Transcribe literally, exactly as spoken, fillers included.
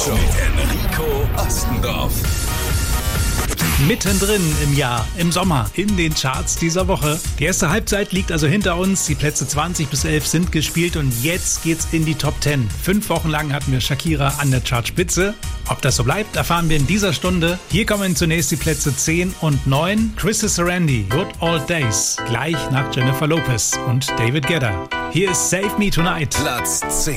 Show mit Enrico Ostendorf. Mittendrin im Jahr, im Sommer, in den Charts dieser Woche. Die erste Halbzeit liegt also hinter uns. Die Plätze zwanzig bis elf sind gespielt und jetzt geht's in die Top zehn. Fünf Wochen lang hatten wir Shakira an der Chartspitze. Ob das so bleibt, erfahren wir in dieser Stunde. Hier kommen zunächst die Plätze zehn und neun. Chris Sarandon, Good Old Days, gleich nach Jennifer Lopez und David Guetta. Hier ist Save Me Tonight. Platz zehn.